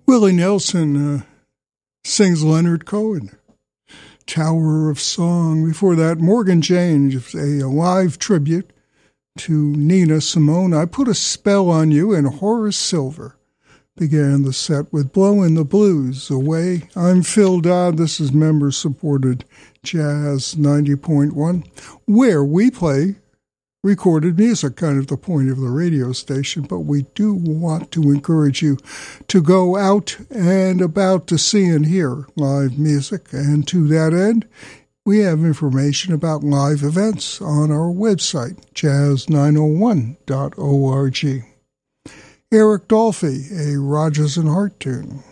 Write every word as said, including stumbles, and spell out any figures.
Willie Nelson uh, sings Leonard Cohen, Tower of Song. Before that, Morgan James, a, a live tribute to Nina Simone. I Put a Spell on You, and Horace Silver began the set with Blowin' the Blues Away. I'm Phil Dodd. This is member-supported Jazz ninety point one, where we play recorded music, kind of the point of the radio station, but we do want to encourage you to go out and about to see and hear live music. And to that end, we have information about live events on our website, jazz nine oh one dot org. Eric Dolphy, a Rodgers and Hart tune.